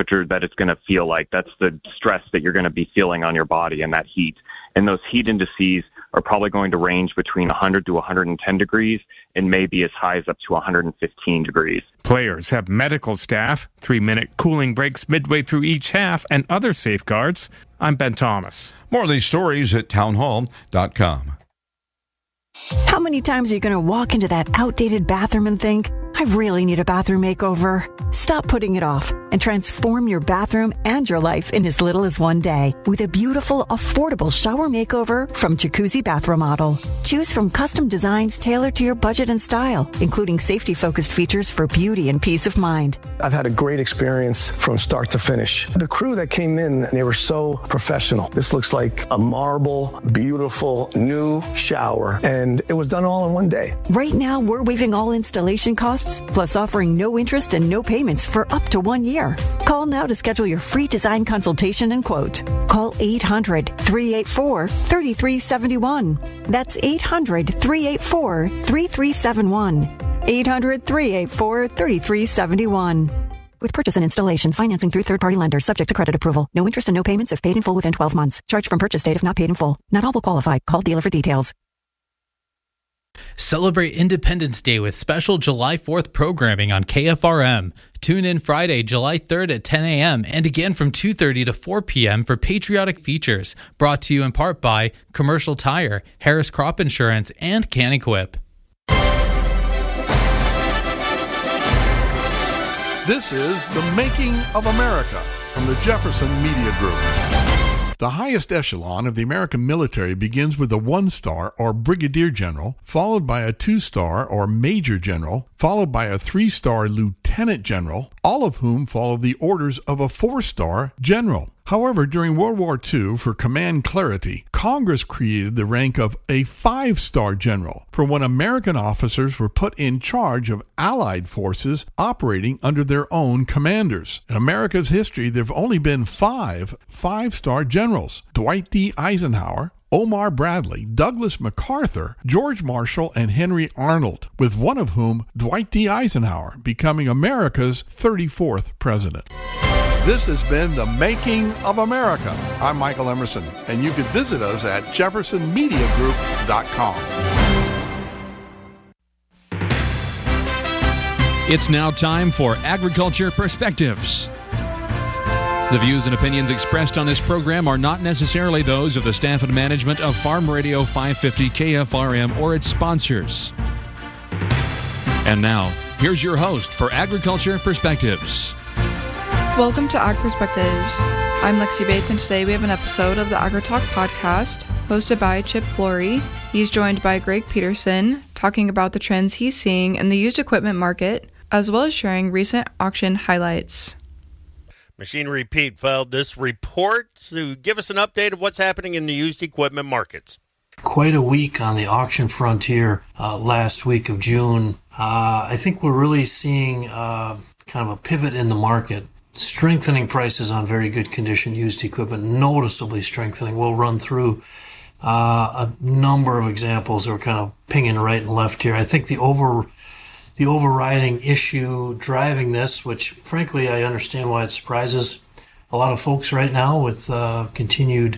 temperature that it's going to feel like. That's the stress that you're going to be feeling on your body and that heat. And those heat indices are probably going to range between 100 to 110 degrees and maybe as high as up to 115 degrees. Players have medical staff, 3-minute cooling breaks midway through each half, and other safeguards. I'm Ben Thomas. More of these stories at townhall.com. How many times are you going to walk into that outdated bathroom and think, I really need a bathroom makeover? Stop putting it off and transform your bathroom and your life in as little as one day with a beautiful, affordable shower makeover from Jacuzzi Bath Remodel. Choose from custom designs tailored to your budget and style, including safety-focused features for beauty and peace of mind. I've had a great experience from start to finish. The crew that came in, they were so professional. This looks like a marble, beautiful, new shower, and it was done all in one day. Right now, we're waiving all installation costs, plus offering no interest and no payments for up to 1 year. Call now to schedule your free design consultation and quote. Call 800-384-3371. That's 800-384-3371. 800-384-3371. With purchase and installation, financing through third-party lenders, subject to credit approval. No interest and no payments if paid in full within 12 months. Charge from purchase date if not paid in full. Not all will qualify. Call dealer for details. Celebrate Independence Day with special July 4th programming on KFRM. Tune in Friday, July 3rd at 10 a.m. and again from 2:30 to 4 p.m. for patriotic features. Brought to you in part by Commercial Tire, Harris Crop Insurance, and CanEquip. This is The Making of America from the Jefferson Media Group. The highest echelon of the American military begins with a 1-star or brigadier general, followed by a 2-star or major general, followed by a 3-star lieutenant general, all of whom follow the orders of a 4-star general. However, during World War II, for command clarity, Congress created the rank of a 5-star general for when American officers were put in charge of Allied forces operating under their own commanders. In America's history, there have only been 5 5-star generals: Dwight D. Eisenhower, Omar Bradley, Douglas MacArthur, George Marshall, and Henry Arnold, with one of whom, Dwight D. Eisenhower, becoming America's 34th president. This has been The Making of America. I'm Michael Emerson, and you can visit us at jeffersonmediagroup.com. It's now time for Agriculture Perspectives. The views and opinions expressed on this program are not necessarily those of the staff and management of Farm Radio 550 KFRM or its sponsors. And now, here's your host for Agriculture Perspectives. Welcome to Ag Perspectives. I'm Lexi Bates, and today we have an episode of the AgriTalk podcast hosted by Chip Flory. He's joined by Greg Peterson, talking about the trends he's seeing in the used equipment market, as well as sharing recent auction highlights. Machinery Pete filed this report to give us an update of what's happening in the used equipment markets. Quite a week on the auction frontier last week of June. I think we're really seeing kind of a pivot in the market. Strengthening prices on very good condition used equipment, noticeably strengthening. We'll run through a number of examples that are kind of pinging right and left here. I think the overriding issue driving this, which frankly I understand why it surprises a lot of folks right now with continued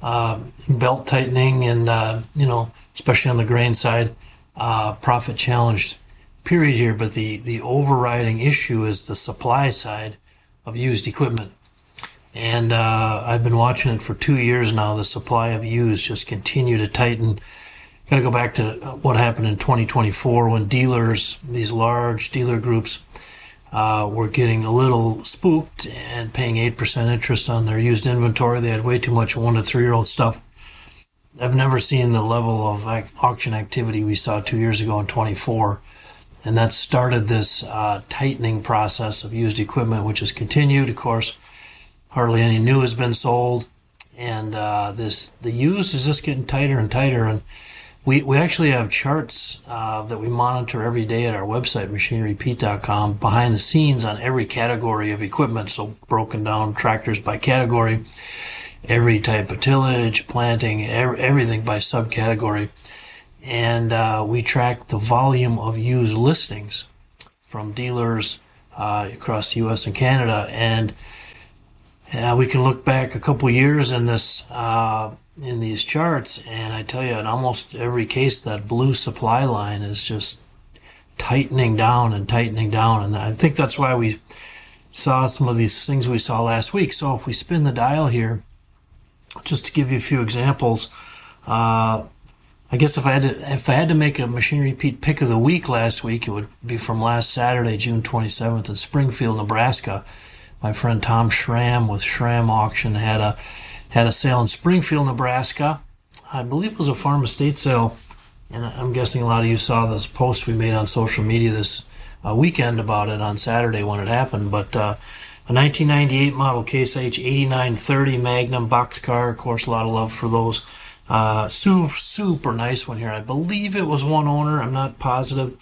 belt tightening and, especially on the grain side, profit challenged period here. But the overriding issue is the supply side of used equipment. And I've been watching it for 2 years now. The supply of used just continue to tighten. Got to go back to what happened in 2024 when dealers, these large dealer groups, were getting a little spooked and paying 8% interest on their used inventory. They had way too much 1 to 3-year-old stuff. I've never seen the level of auction activity we saw 2 years ago in 24. And that started this tightening process of used equipment, which has continued. Of course, hardly any new has been sold. And the used is just getting tighter and tighter. And we actually have charts that we monitor every day at our website, machinerypete.com, behind the scenes on every category of equipment. So broken down tractors by category, every type of tillage, planting, everything by subcategory. And we track the volume of used listings from dealers across the U.S. and Canada. And We can look back a couple years in this in these charts, and I tell you, in almost every case, that blue supply line is just tightening down, and I think that's why we saw some of these things we saw last week. So if we spin the dial here, just to give you a few examples, I guess if I had to make a Machine Repeat pick of the week last week, it would be from last Saturday, June 27th, in Springfield, Nebraska. My friend Tom Schramm with Schramm Auction had a sale in Springfield, Nebraska. I believe it was a farm estate sale, and I'm guessing a lot of you saw this post we made on social media this weekend about it on Saturday when it happened. But a 1998 model Case IH 8930 Magnum boxcar, of course, a lot of love for those. Super nice one here. I believe it was one owner. I'm not positive.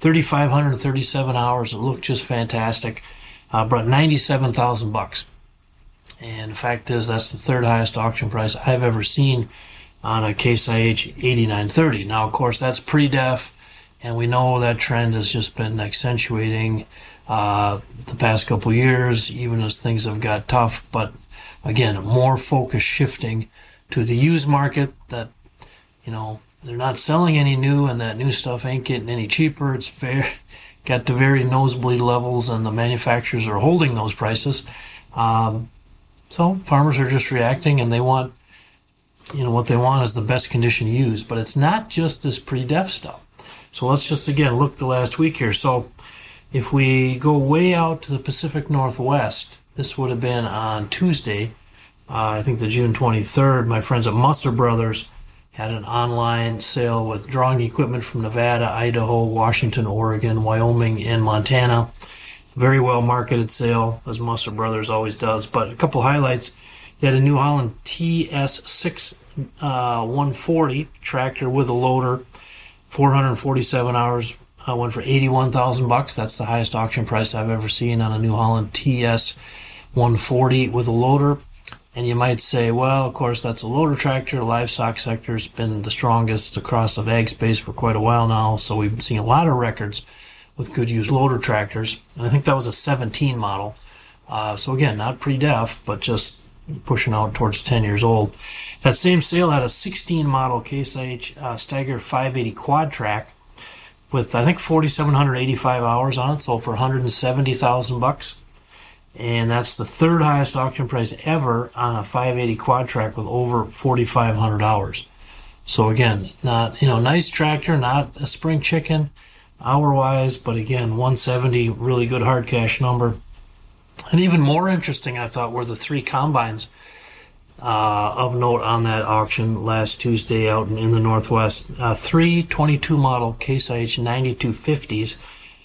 3,537 hours. It looked just fantastic. Brought $97,000. And the fact is, that's the third highest auction price I've ever seen on a Case IH 8930. Now, of course, that's pre-def, and we know that trend has just been accentuating the past couple years, even as things have got tough. But again, more focus shifting to the used market, that, you know, they're not selling any new, and that new stuff ain't getting any cheaper. It's got to very nosebleed levels, and the manufacturers are holding those prices. So farmers are just reacting, and they want, you know, what they want is the best condition used. But it's not just this pre-def stuff. So let's just, again, look the last week here. So if we go way out to the Pacific Northwest, this would have been on Tuesday, I think the June 23rd. My friends at Musser Brothers had an online sale with drawing equipment from Nevada, Idaho, Washington, Oregon, Wyoming, and Montana. Very well marketed sale, as Musser Brothers always does. But a couple highlights. They had a New Holland TS6 140 tractor with a loader, 447 hours, went for $81,000. That's the highest auction price I've ever seen on a New Holland TS 140 with a loader. And you might say, well, of course, that's a loader tractor. Livestock sector's been the strongest across the ag space for quite a while now, so we've seen a lot of records with good used loader tractors. And I think that was a 17 model. So again, not pre-def, but just pushing out towards 10 years old. That same sale had a 16 model Case IH Steiger 580 quad track with, I think, 4,785 hours on it, so for $170,000. And that's the third highest auction price ever on a 580 quad track with over 4,500 hours. So again, not, you know, nice tractor, not a spring chicken hour-wise, but again, 170, really good hard cash number. And even more interesting, I thought, were the three combines of note on that auction last Tuesday out in the Northwest. Three 22 model Case IH 9250s.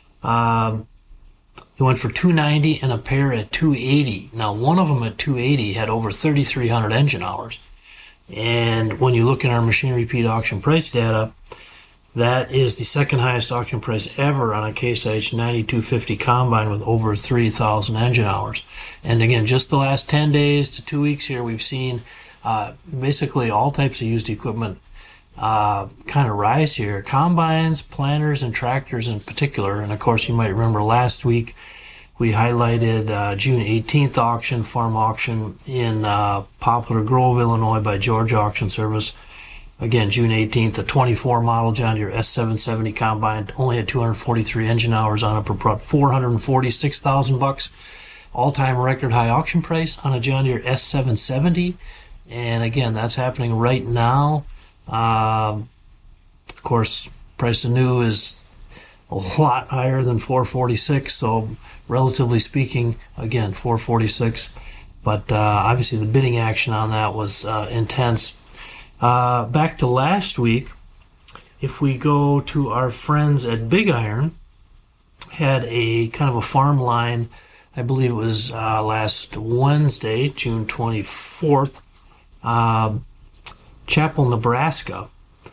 They went for $290 and a pair at $280. Now, one of them at $280 had over 3,300 engine hours. And when you look in our Machine Repeat auction price data, that is the second highest auction price ever on a Case IH 9250 combine with over 3,000 engine hours. And again, just the last 10 days to 2 weeks here, we've seen basically all types of used equipment kind of rise here. Combines, planters, and tractors in particular. And of course, you might remember last week we highlighted June 18th auction, farm auction in Poplar Grove, Illinois by Georgia Auction Service. Again, June 18th, a 24 model John Deere S770 combine only had 243 engine hours on it, but brought $446,000. All-time record high auction price on a John Deere S770. And again, that's happening right now. Of course, price of new is a lot higher than 446, so relatively speaking, again, 446. But obviously the bidding action on that was intense. Back to last week, if we go to our friends at Big Iron, had a kind of a farm line, I believe it was last Wednesday, June 24th, Chapel, Nebraska,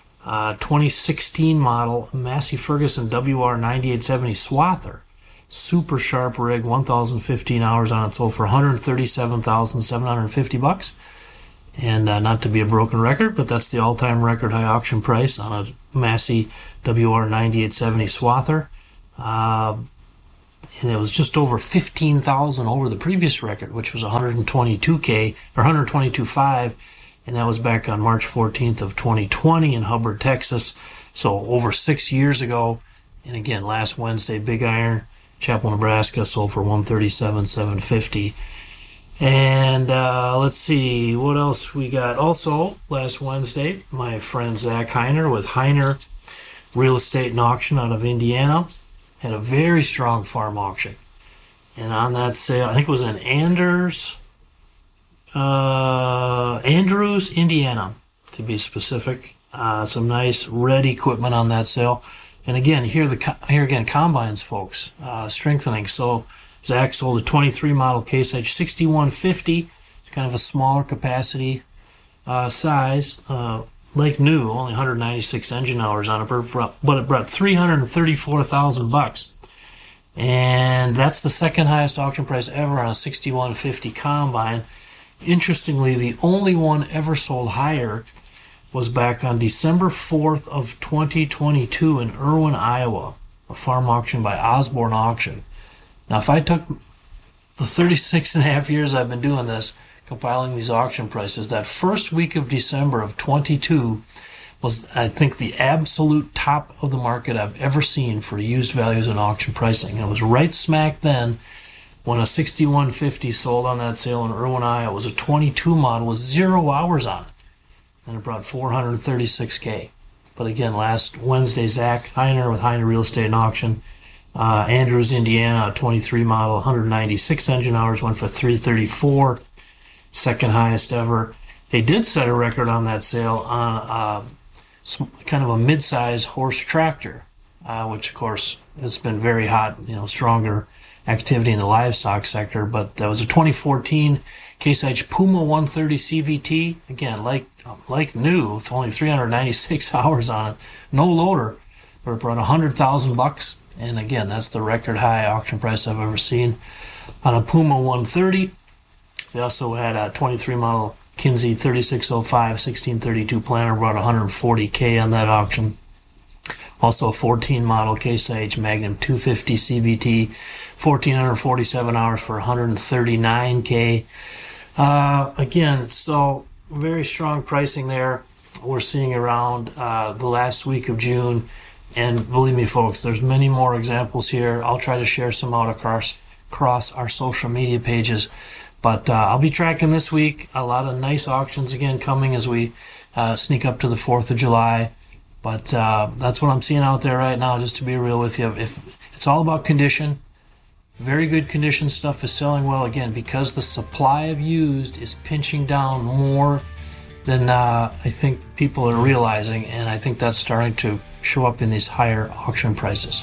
2016 model Massey Ferguson WR9870 Swather, super sharp rig, 1,015 hours on it, sold for $137,750. And not to be a broken record, but that's the all-time record high auction price on a Massey WR9870 Swather. and it was just over 15,000 over the previous record, which was 122K or 122.5, and that was back on March 14th of 2020 in Hubbard, Texas. So over 6 years ago. And again, last Wednesday, Big Iron, Chapel, Nebraska, sold for $137,750. And let's see what else we got. Also, last Wednesday, my friend Zach Heiner with Heiner Real Estate and Auction out of Indiana had a very strong farm auction. And on that sale, I think it was in Andrews, Indiana, to be specific. Some nice red equipment on that sale. And again, here again, combines, folks, strengthening. So Zach sold a 23 model Case IH 6150. It's kind of a smaller capacity size, like new, only 196 engine hours on it, but it brought $334,000. And that's the second highest auction price ever on a 6150 combine. Interestingly, the only one ever sold higher was back on December 4th of 2022 in Irwin, Iowa, a farm auction by Osborne Auction. Now, if I took the 36 and a half years I've been doing this, compiling these auction prices, that first week of December of 22 was, I think, the absolute top of the market I've ever seen for used values and auction pricing. And it was right smack then when a 6150 sold on that sale in Irwin, Iowa. It was a 22 model with 0 hours on it. And it brought $436K. But again, last Wednesday, Zach Heiner with Heiner Real Estate and Auction, Andrews, Indiana, a 23 model, 196 engine hours, went for $334, second highest ever. They did set a record on that sale on kind of a mid-size horse tractor, which of course has been very hot, stronger activity in the livestock sector. But that was a 2014 Case IH Puma 130 CVT, again, like new, with only 396 hours on it, no loader, but it brought $100,000. And again, that's the record high auction price I've ever seen on a Puma 130. They also had a 23 model Kinsey 3605 1632 planter, brought $140K on that auction. Also a 14 model Case IH Magnum 250 CVT, 1,447 hours for $139K. Again, so very strong pricing there. We're seeing around the last week of June. And believe me, folks, there's many more examples here. I'll try to share some out across our social media pages. But I'll be tracking this week. A lot of nice auctions again coming as we sneak up to the 4th of July. But that's what I'm seeing out there right now, just to be real with you. If it's all about condition. Very good condition stuff is selling well, again, because the supply of used is pinching down more than I think people are realizing, and I think that's starting to show up in these higher auction prices.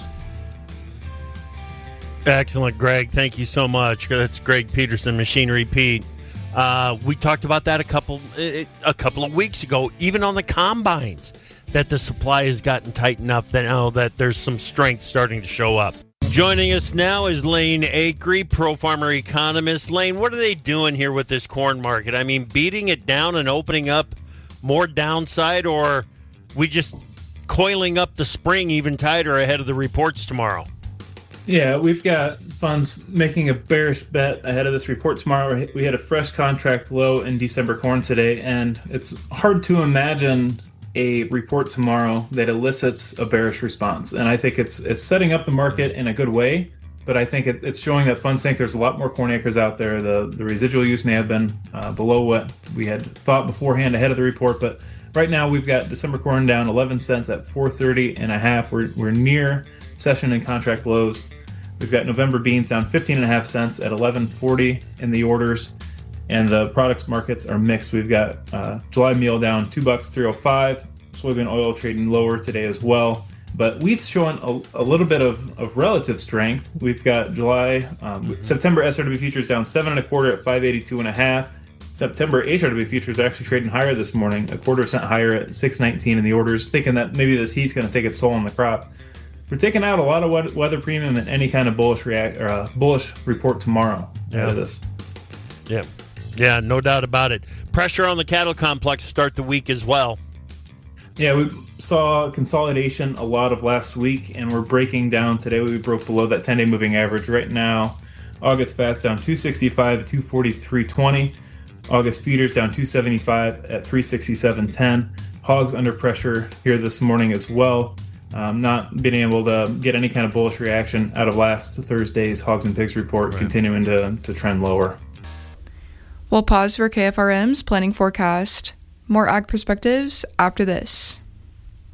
Excellent, Greg. Thank you so much. That's Greg Peterson, Machinery Pete. We talked about that a couple of weeks ago, even on the combines, that the supply has gotten tight enough that now that there's some strength starting to show up. Joining us now is Lane Acree, Pro Farmer Economist. Lane, what are they doing here with this corn market? I mean, beating it down and opening up more downside, or we just coiling up the spring even tighter ahead of the reports tomorrow? Yeah, we've got funds making a bearish bet ahead of this report tomorrow. We had a fresh contract low in December corn today, and it's hard to imagine a report tomorrow that elicits a bearish response. And I think it's setting up the market in a good way, but I think it's showing that funds think there's a lot more corn acres out there. The residual use may have been below what we had thought beforehand ahead of the report, but right now we've got December corn down 11 cents at 430.5. We're near session and contract lows. We've got November beans down 15.5 cents at 11.40 in the orders. And the products markets are mixed. We've got July meal down $2.305. Soybean oil trading lower today as well. But wheat's showing a little bit of relative strength. We've got July, September SRW futures down 7.25 at 582.5. September HRW futures are actually trading higher this morning, 0.25 cent higher at 6.19 in the orders, thinking that maybe this heat's going to take its toll on the crop. We're taking out a lot of weather premium and any kind of bullish report tomorrow out of this. Yeah, no doubt about it. Pressure on the cattle complex to start the week as well. Yeah, we saw consolidation a lot of last week, and we're breaking down today. We broke below that 10-day moving average right now. August fats down 265 at 243.20. August feeders down 275 at 367.10. Hogs under pressure here this morning as well. Not being able to get any kind of bullish reaction out of last Thursday's Hogs and Pigs report, continuing to trend lower. We'll pause for KFRM's planning forecast. More Ag Perspectives after this.